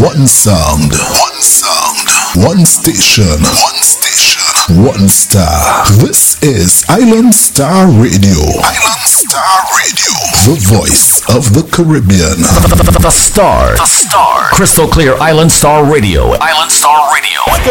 One sound. One sound. One station. One station. One star. This is Island Star Radio. Island Star Radio. The voice of the Caribbean. The Star. The Star. Crystal Clear Island Star Radio. Island Star Radio.